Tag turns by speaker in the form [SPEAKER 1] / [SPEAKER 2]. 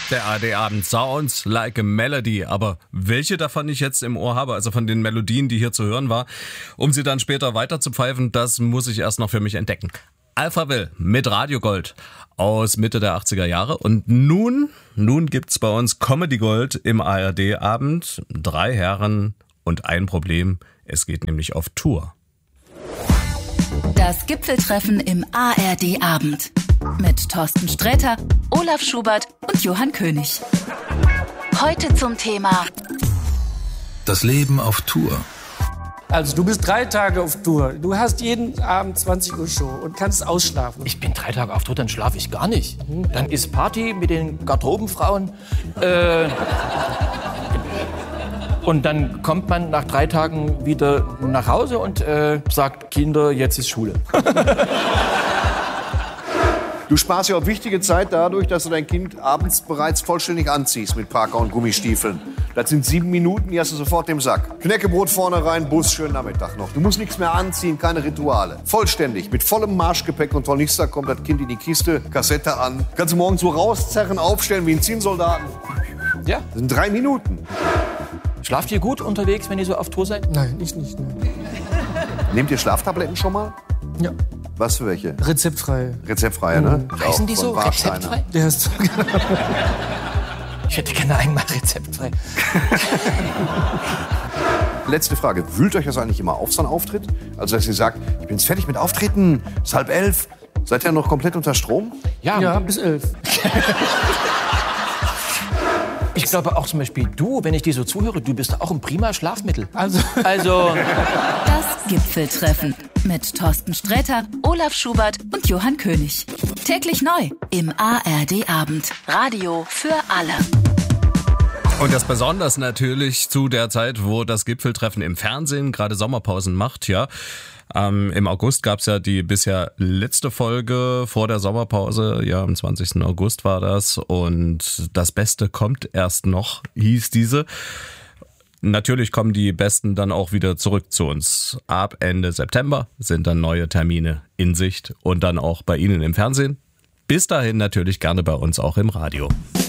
[SPEAKER 1] Der ARD-Abend Sounds like a Melody. Aber welche davon ich jetzt im Ohr habe, also von den Melodien, die hier zu hören war, um sie dann später weiter zu pfeifen, das muss ich erst noch für mich entdecken. Alpha Will mit Radio Gold aus Mitte der 80er Jahre. Und nun gibt's bei uns Comedy Gold im ARD-Abend. 3 Herren und ein Problem. Es geht nämlich auf Tour.
[SPEAKER 2] Das Gipfeltreffen im ARD-Abend. Mit Thorsten Sträter, Olaf Schubert und Johann König. Heute zum Thema
[SPEAKER 3] Das Leben auf Tour.
[SPEAKER 4] Also du bist 3 Tage auf Tour. Du hast jeden Abend 20 Uhr Show und kannst ausschlafen.
[SPEAKER 5] Ich bin 3 Tage auf Tour, dann schlafe ich gar nicht. Dann ist Party mit den Garderobenfrauen. Und dann kommt man nach 3 Tagen wieder nach Hause und sagt, Kinder, jetzt ist Schule.
[SPEAKER 6] Du sparst ja auch wichtige Zeit dadurch, dass du dein Kind abends bereits vollständig anziehst mit Parker und Gummistiefeln. Das sind 7 Minuten, die hast du sofort im Sack. Knäckebrot vorne rein, Bus, schönen Nachmittag noch. Du musst nichts mehr anziehen, keine Rituale. Vollständig, mit vollem Marschgepäck und Tornister kommt das Kind in die Kiste, Kassette an. Kannst du morgens so rauszerren, aufstellen wie ein Zinnsoldaten.
[SPEAKER 5] Ja.
[SPEAKER 6] Das sind 3 Minuten.
[SPEAKER 5] Schlaft ihr gut unterwegs, wenn ihr so auf Tour seid?
[SPEAKER 4] Nein, ich nicht. Nein.
[SPEAKER 6] Nehmt ihr Schlaftabletten schon mal?
[SPEAKER 4] Ja,
[SPEAKER 6] Was für welche?
[SPEAKER 4] rezeptfrei.
[SPEAKER 6] Rezeptfreie, ne?
[SPEAKER 5] Heißen die
[SPEAKER 6] Auch
[SPEAKER 5] so?
[SPEAKER 6] von Warsteiner.
[SPEAKER 5] Rezeptfrei?
[SPEAKER 4] Der ist
[SPEAKER 5] Ich hätte gerne einmal rezeptfrei.
[SPEAKER 6] Letzte Frage. Wühlt euch das eigentlich immer auf, so ein Auftritt? Also, dass ihr sagt, ich bin jetzt fertig mit Auftreten, es ist 10:30. Seid ihr noch komplett unter Strom?
[SPEAKER 4] ja bis 11.
[SPEAKER 5] Ich glaube auch zum Beispiel du, wenn ich dir so zuhöre, du bist auch ein prima Schlafmittel.
[SPEAKER 4] Also
[SPEAKER 2] Das Gipfeltreffen mit Thorsten Sträter, Olaf Schubert und Johann König. Täglich neu im ARD-Abend. Radio für alle.
[SPEAKER 1] Und das besonders natürlich zu der Zeit, wo das Gipfeltreffen im Fernsehen gerade Sommerpausen macht, ja. Im August gab's ja die bisher letzte Folge vor der Sommerpause. Ja, am 20. August war das. Und das Beste kommt erst noch, hieß diese. Natürlich kommen die Besten dann auch wieder zurück zu uns. Ab Ende September sind dann neue Termine in Sicht und dann auch bei Ihnen im Fernsehen. Bis dahin natürlich gerne bei uns auch im Radio.